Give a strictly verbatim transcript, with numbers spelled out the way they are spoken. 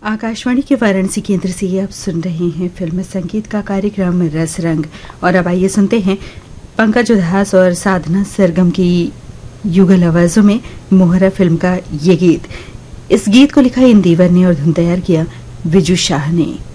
आकाशवाणी के वाराणसी केंद्र से आप सुन रहे हैं फिल्म संगीत का कार्यक्रम रस रंग। और अब आइए सुनते हैं पंकज उधास और साधना सरगम की युगल आवाजों में मोहरा फिल्म का ये गीत। इस गीत को लिखा इंदिवर ने और धुन तैयार किया विजू शाह ने।